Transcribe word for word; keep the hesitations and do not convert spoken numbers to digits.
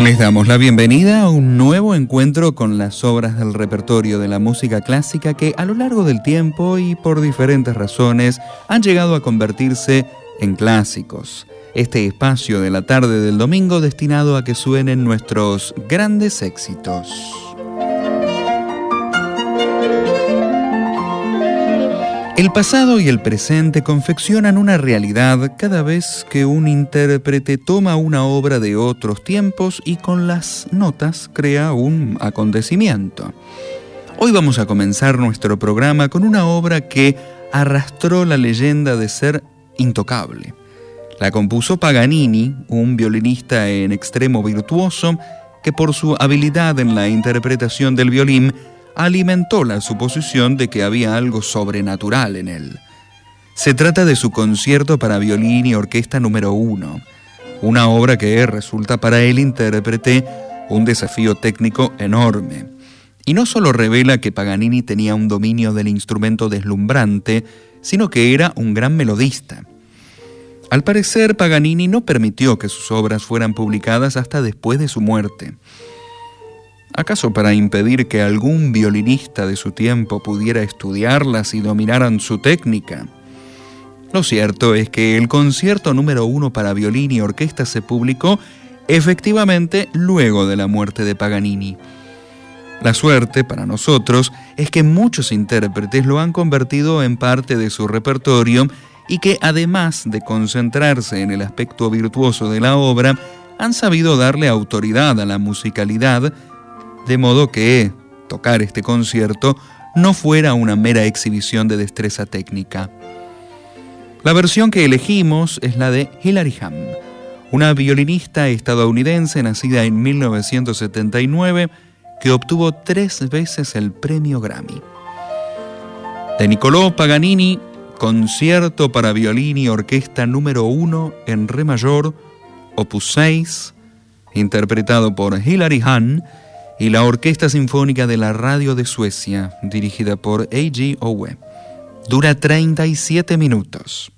Les damos la bienvenida a un nuevo encuentro con las obras del repertorio de la música clásica que a lo largo del tiempo y por diferentes razones han llegado a convertirse en clásicos. Este espacio de la tarde del domingo destinado a que suenen nuestros grandes éxitos. El pasado y el presente confeccionan una realidad cada vez que un intérprete toma una obra de otros tiempos y con las notas crea un acontecimiento. Hoy vamos a comenzar nuestro programa con una obra que arrastró la leyenda de ser intocable. La compuso Paganini, un violinista en extremo virtuoso que por su habilidad en la interpretación del violín alimentó la suposición de que había algo sobrenatural en él. Se trata de su concierto para violín y orquesta número uno, una obra que resulta para el intérprete un desafío técnico enorme. Y no solo revela que Paganini tenía un dominio del instrumento deslumbrante, sino que era un gran melodista. Al parecer, Paganini no permitió que sus obras fueran publicadas hasta después de su muerte. ¿Acaso para impedir que algún violinista de su tiempo pudiera estudiarlas y dominaran su técnica? Lo cierto es que el concierto número uno para violín y orquesta se publicó efectivamente luego de la muerte de Paganini. La suerte para nosotros es que muchos intérpretes lo han convertido en parte de su repertorio y que además de concentrarse en el aspecto virtuoso de la obra, han sabido darle autoridad a la musicalidad, de modo que tocar este concierto no fuera una mera exhibición de destreza técnica. La versión que elegimos es la de Hilary Hahn, una violinista estadounidense nacida en mil novecientos setenta y nueve que obtuvo tres veces el premio Grammy. De Niccolò Paganini, concierto para violín y orquesta número uno en re mayor, opus seis, interpretado por Hilary Hahn, y la Orquesta Sinfónica de la Radio de Suecia, dirigida por A G Owe. Dura treinta y siete minutos.